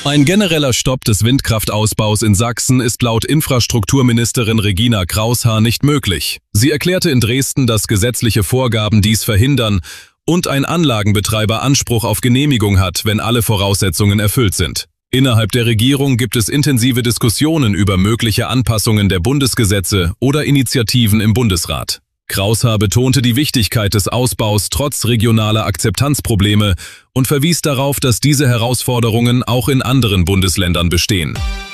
Ein genereller Stopp des Windkraftausbaus in Sachsen ist laut Infrastrukturministerin Regina Kraushaar nicht möglich. Sie erklärte in Dresden, dass gesetzliche Vorgaben dies verhindern und ein Anlagenbetreiber Anspruch auf Genehmigung hat, wenn alle Voraussetzungen erfüllt sind. Innerhalb der Regierung gibt es intensive Diskussionen über mögliche Anpassungen der Bundesgesetze oder Initiativen im Bundesrat. Kraushaar betonte die Wichtigkeit des Ausbaus trotz regionaler Akzeptanzprobleme und verwies darauf, dass diese Herausforderungen auch in anderen Bundesländern bestehen.